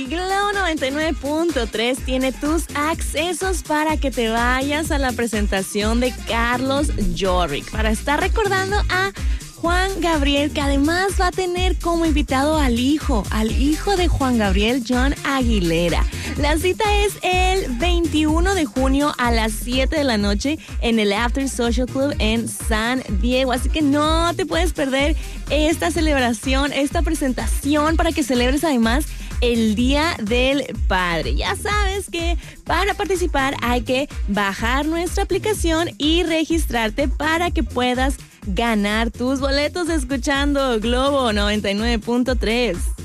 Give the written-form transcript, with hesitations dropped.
Globo 99.3 tiene tus accesos para que te vayas a la presentación de Carlos Jorrick, para estar recordando a Juan Gabriel, que además va a tener como invitado al hijo de Juan Gabriel, John Aguilera. La cita es el 21 de junio a las 7 de la noche en el After Social Club en San Diego. Así que no te puedes perder esta celebración, esta presentación, para que celebres además el Día del Padre. Ya sabes que para participar hay que bajar nuestra aplicación y registrarte para que puedas ganar tus boletos escuchando Globo 99.3.